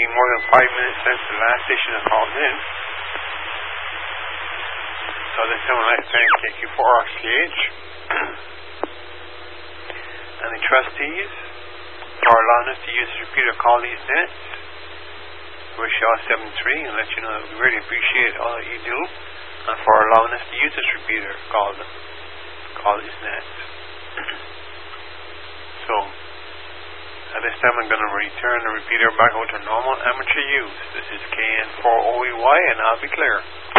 being more than 5 minutes since the last station has called in. So this time I'd like to thank KQ4RCH and the trustees for allowing us to use this repeater call these nets. We're Shaw 73 and let you know that we really appreciate all that you do and for allowing us to use this repeater call these nets. So at this time I'm going to return the repeater back over to normal amateur use. This is KN4OEY and I'll be clear.